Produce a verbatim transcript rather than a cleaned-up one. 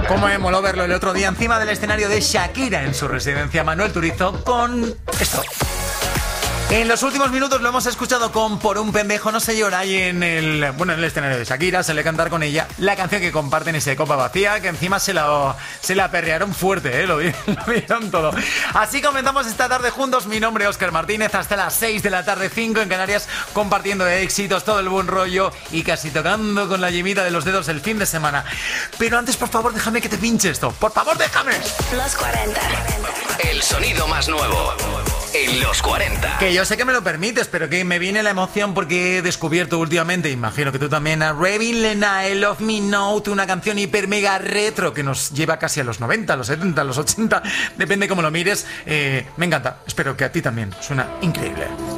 Cómo me moló verlo el otro día encima del escenario de Shakira en su residencia Manuel Turizo con esto. En los últimos minutos lo hemos escuchado con Por un pendejo no se llora, y en el, bueno, en el escenario de Shakira se le cantar con ella la canción que comparten, ese Copa Vacía, que encima se la, se la perrearon fuerte, ¿eh? Lo, vi, lo vieron todo. Así comenzamos esta tarde juntos. Mi nombre es Óscar Martínez, hasta las seis de la tarde, cinco en Canarias, compartiendo éxitos, todo el buen rollo y casi tocando con la yemita de los dedos el fin de semana. Pero antes, por favor, déjame que te pinche esto. Por favor, déjame. Los cuarenta. El sonido más nuevo en los cuarenta. Que yo sé que me lo permites, pero que me viene la emoción porque he descubierto últimamente, imagino que tú también, a Ravin Lena, I Love Me Note, una canción hiper mega retro que nos lleva casi a los noventa, a los setenta, a los ochenta, depende cómo lo mires. Eh, me encanta, espero que a ti también. Suena increíble.